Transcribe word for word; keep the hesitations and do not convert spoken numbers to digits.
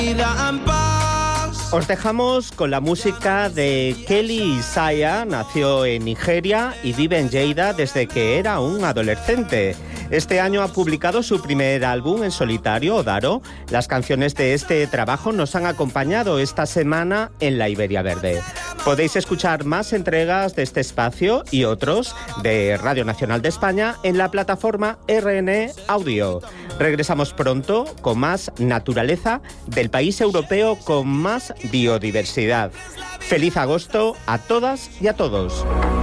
Os dejamos con la música de Kelly Isaiah. Nació en Nigeria y vive en Lleida desde que era un adolescente. Este año ha publicado su primer álbum en solitario, Odaro. Las canciones de este trabajo nos han acompañado esta semana en la Iberia Verde. Podéis escuchar más entregas de este espacio y otros de Radio Nacional de España en la plataforma R N Audio. Regresamos pronto con más naturaleza del país europeo con más biodiversidad. Feliz agosto a todas y a todos.